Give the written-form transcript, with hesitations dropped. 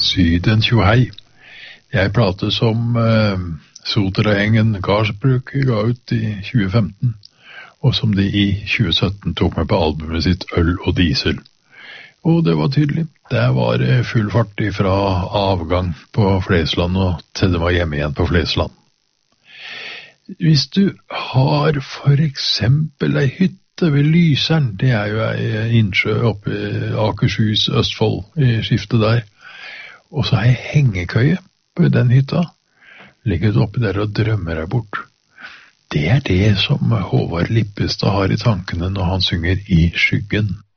Syden tjohei. Jeg plate som Sotraengen Gardsbruk ga ut i 2015, og som de i 2017 tok med på albumet sitt Øl og Diesel. Og det var tydelig. Det var full fart fra avgang på Flesland og til det var hjemme igjen på Flesland. Hvis du har for eksempel ei hytte ved Lyseren, det jo ei innsjø oppe i Akershus, Østfold, i skiftet der, og så har jeg hengekøye på den hytta, ligger du oppe der og drømmer deg bort. Det det som Håvard Lippestad har i tankene når han synger I skyggen.